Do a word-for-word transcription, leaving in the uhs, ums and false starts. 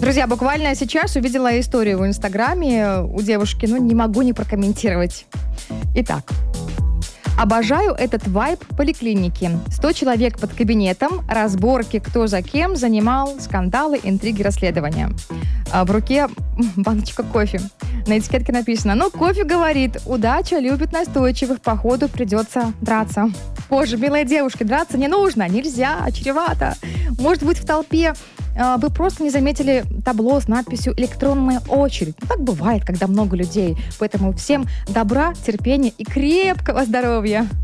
Друзья, буквально сейчас увидела историю в Инстаграме у девушки, ну не могу не прокомментировать. Итак. Обожаю этот вайб поликлиники. сто человек под кабинетом, разборки кто за кем занимал, скандалы, интриги, расследования. А в руке баночка кофе. На этикетке написано: ну, кофе говорит, удача любит настойчивых, походу придется драться. Боже, милые девушки, драться не нужно, нельзя, чревато. Может быть, в толпе э, вы просто не заметили табло с надписью «Электронная очередь». Ну, так бывает, когда много людей. Поэтому всем добра, терпения и крепкого здоровья.